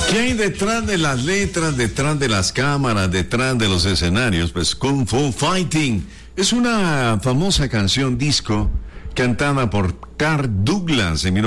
¿Qué hay detrás de las letras, detrás de las cámaras, detrás de los escenarios? Pues Kung Fu Fighting es una famosa canción disco cantada por Kirk Douglas en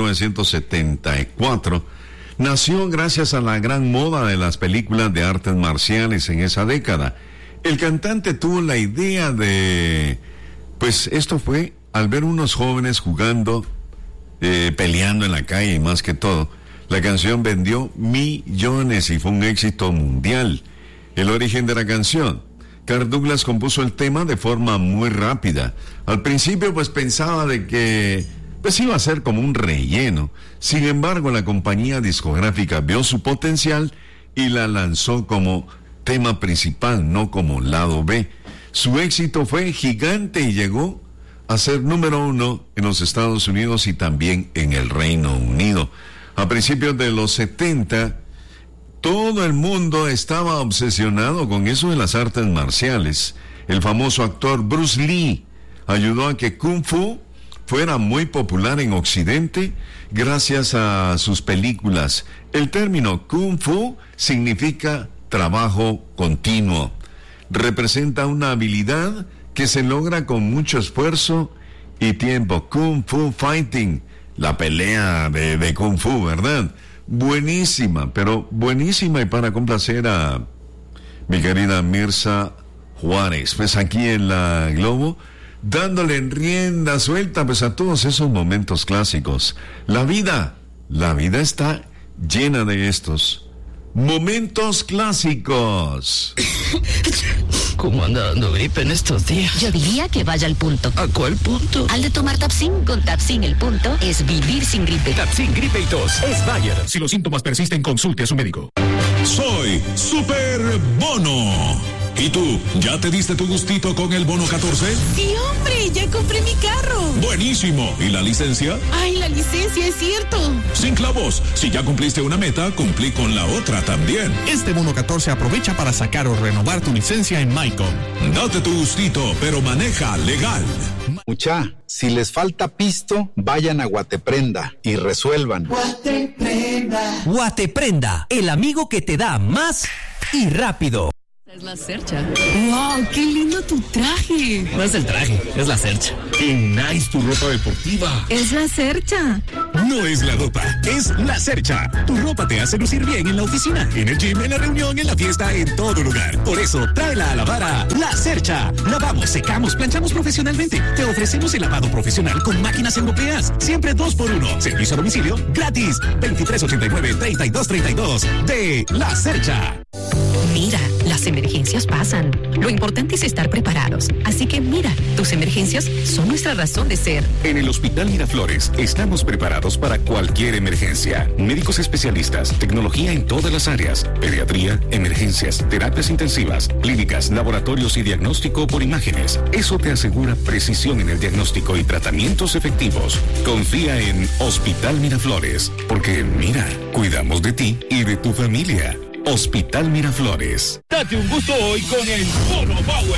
1974. Nació gracias a la gran moda de las películas de artes marciales en esa década. El cantante tuvo la idea de... Pues esto fue al ver unos jóvenes jugando, peleando en la calle y más que todo. La canción vendió millones y fue un éxito mundial. El origen de la canción: Kirk Douglas compuso el tema de forma muy rápida. Al principio pues pensaba de que pues iba a ser como un relleno. Sin embargo, la compañía discográfica vio su potencial y la lanzó como tema principal, no como lado B. Su éxito fue gigante y llegó a ser número 1 en los Estados Unidos y también en el Reino Unido. A principios de los 70, todo el mundo estaba obsesionado con eso de las artes marciales. El famoso actor Bruce Lee ayudó a que Kung Fu fuera muy popular en Occidente gracias a sus películas. El término Kung Fu significa trabajo continuo. Representa una habilidad que se logra con mucho esfuerzo y tiempo. Kung Fu Fighting, la pelea de Kung Fu, ¿verdad? Buenísima, pero buenísima, y para complacer a mi querida Mirza Juárez, pues aquí en la Globo, dándole rienda suelta pues a todos esos momentos clásicos. La vida está llena de estos momentos clásicos. ¿Cómo anda dando gripe en estos días? Yo diría que vaya al punto. ¿A cuál punto? Al de tomar Tapsin. Con Tapsin el punto es vivir sin gripe. Tapsin Gripe y Tos es Bayer. Si los síntomas persisten, consulte a su médico. Soy Super Bono. ¿Y tú, ya te diste tu gustito con el bono 14? Sí, hombre, ya compré mi carro. Buenísimo. ¿Y la licencia? Ay, la licencia, es cierto. Sin clavos. Si ya cumpliste una meta, cumplí con la otra también. Este bono 14 aprovecha para sacar o renovar tu licencia en Mycom. Date tu gustito, pero maneja legal. Mucha, si les falta pisto, vayan a Guateprenda y resuelvan. Guateprenda, el amigo que te da más y rápido. Es la Cercha. ¡Wow! ¡Qué lindo tu traje! No es el traje, es la Cercha. ¡Qué nice tu ropa deportiva! Es la Cercha. No es la ropa, es la Cercha. Tu ropa te hace lucir bien en la oficina, en el gym, en la reunión, en la fiesta, en todo lugar. Por eso, tráela a lavar a La Cercha. Lavamos, secamos, planchamos profesionalmente. Te ofrecemos el lavado profesional con máquinas europeas. Siempre 2x1. Servicio a domicilio gratis. 2389-3232 de La Cercha. Mira, las emergencias pasan. Lo importante es estar preparados. Así que mira, tus emergencias son nuestra razón de ser. En el Hospital Miraflores estamos preparados para cualquier emergencia. Médicos especialistas, tecnología en todas las áreas, pediatría, emergencias, terapias intensivas, clínicas, laboratorios y diagnóstico por imágenes. Eso te asegura precisión en el diagnóstico y tratamientos efectivos. Confía en Hospital Miraflores, porque mira, cuidamos de ti y de tu familia. Hospital Miraflores. Date un gusto hoy con el Bono Power.